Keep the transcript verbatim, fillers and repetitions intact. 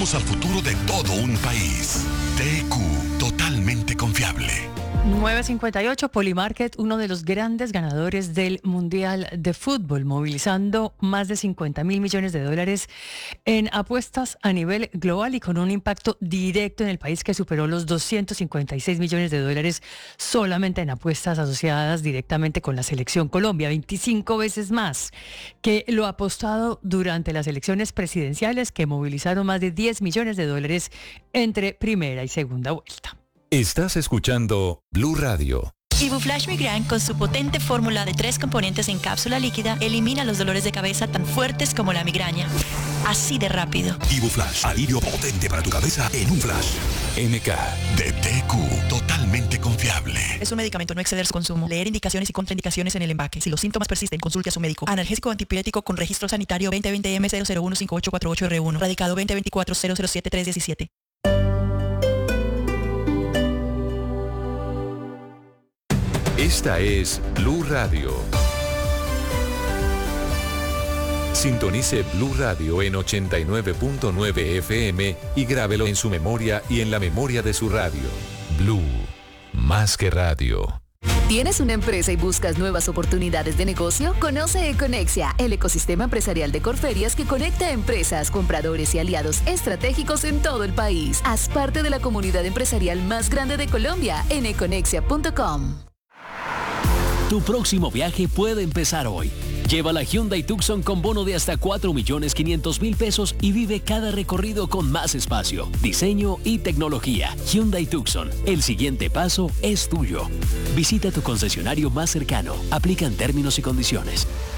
apostamos al futuro de todo un país. T E Q, totalmente confiable. nueve cincuenta y ocho, Polymarket, uno de los grandes ganadores del Mundial de Fútbol, movilizando más de cincuenta mil millones de dólares en apuestas a nivel global y con un impacto directo en el país que superó los doscientos cincuenta y seis millones de dólares solamente en apuestas asociadas directamente con la Selección Colombia, veinticinco veces más que lo apostado durante las elecciones presidenciales que movilizaron más de diez millones de dólares entre primera y segunda vuelta. Estás escuchando Blue Radio. Ibuflash Migraine, con su potente fórmula de tres componentes en cápsula líquida, elimina los dolores de cabeza tan fuertes como la migraña. Así de rápido. Ibuflash, alivio potente para tu cabeza en un flash. M K. De T E Q, totalmente confiable. Es un medicamento, no exceder su consumo. Leer indicaciones y contraindicaciones en el empaque. Si los síntomas persisten, consulte a su médico. Analgésico antipirético con registro sanitario veinte veinte M cero cero uno cinco ocho cuatro ocho R uno. Radicado veinte veinticuatro cero cero siete tres diecisiete. Esta es Blue Radio. Sintonice Blue Radio en ochenta y nueve punto nueve F M y grábelo en su memoria y en la memoria de su radio. Blue, más que radio. ¿Tienes una empresa y buscas nuevas oportunidades de negocio? Conoce Econexia, el ecosistema empresarial de Corferias que conecta a empresas, compradores y aliados estratégicos en todo el país. Haz parte de la comunidad empresarial más grande de Colombia en econexia punto com. Tu próximo viaje puede empezar hoy. Lleva la Hyundai Tucson con bono de hasta cuatro millones quinientos mil pesos y vive cada recorrido con más espacio, diseño y tecnología. Hyundai Tucson, el siguiente paso es tuyo. Visita tu concesionario más cercano. Aplican términos y condiciones.